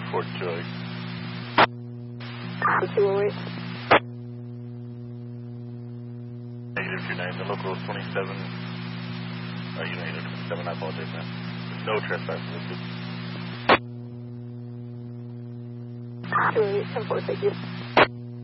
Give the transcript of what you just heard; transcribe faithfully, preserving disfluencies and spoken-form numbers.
Fort Joy. two oh eight. Negative two nine. The local is twenty-seven. Oh, you negative twenty-seven. I apologize, man. There's no trespass listed. two oh eight, ten four, thank you.